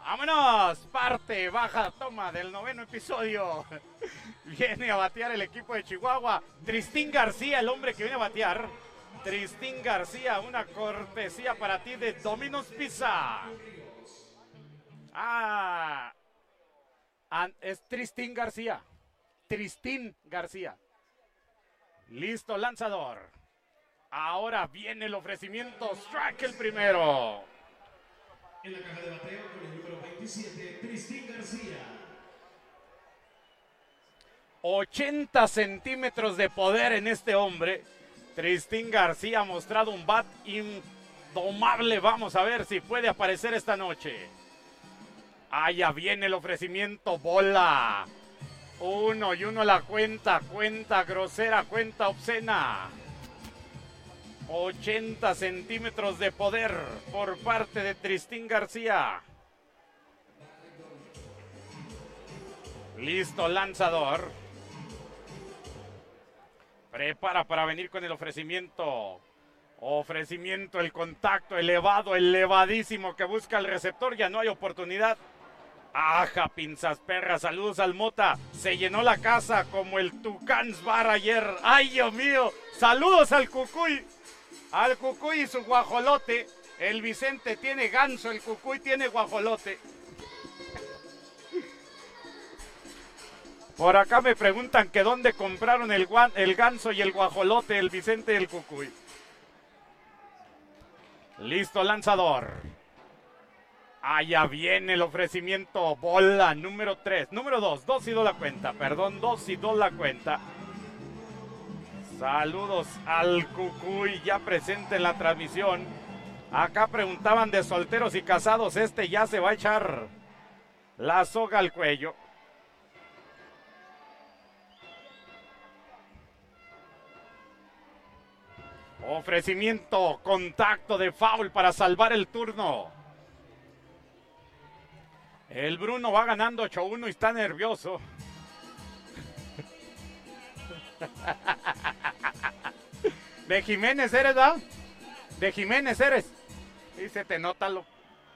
Vámonos, parte baja toma del 9º episodio. Viene a batear el equipo de Chihuahua. Tristín García, el hombre que viene a batear. Tristín García, una cortesía para ti de Domino's Pizza. Es Tristín García. Tristín García. Listo, lanzador. Ahora viene el ofrecimiento. Strike el primero. En la caja de bateo con el número 27, Tristín García. 80 centímetros de poder en este hombre. Tristín García ha mostrado un bat indomable. Vamos a ver si puede aparecer esta noche. Ya viene el ofrecimiento. Bola. 1-1 la cuenta. Cuenta grosera, cuenta obscena. 80 centímetros de poder por parte de Tristín García. Listo, lanzador. Prepara para venir con el ofrecimiento. Ofrecimiento, el contacto elevado, elevadísimo que busca el receptor. Ya no hay oportunidad. Aja, pinzas perras, saludos al Mota. Se llenó la casa como el Tucans Bar ayer. ¡Ay, Dios mío! Saludos al Cucuy. Al Cucuy y su guajolote. El Vicente tiene ganso, el Cucuy tiene guajolote. Por acá me preguntan que dónde compraron el ganso y el guajolote, el Vicente y el Cucuy. Listo, lanzador. Ya viene el ofrecimiento. Bola, número 3. Número 2, 2-2 la cuenta. Perdón, 2-2 la cuenta. Saludos al Cucuy, ya presente en la transmisión. Acá preguntaban de solteros y casados. Este ya se va a echar la soga al cuello. Ofrecimiento, contacto de foul para salvar el turno. El Bruno va ganando 8-1 y está nervioso. De Jiménez eres, ¿verdad? De Jiménez eres. Y se te nota lo.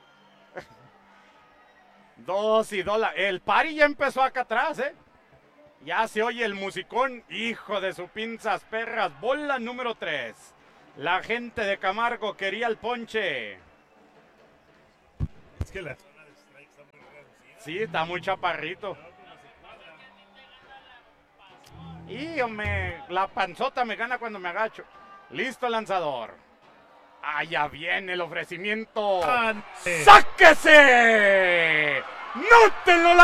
2-2. El pari ya empezó acá atrás, ¿eh? Ya se oye el musicón. Hijo de su pinzas perras. Bola número 3. La gente de Camargo quería el ponche. Es que la zona de strike está muy reducida. Sí, está muy chaparrito. Y hombre, la panzota me gana cuando me agacho. Listo, lanzador. Ya viene el ofrecimiento. ¡Sáquese! ¡No te lo